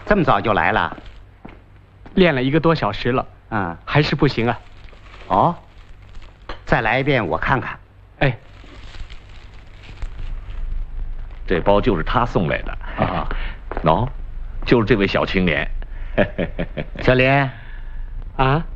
这么早就来了？ 练了1个多小时了，还是不行啊。 哦，再来一遍我看看。 哎， 这包就是他送来的啊，喏，就是这位小青年。 小林， 啊。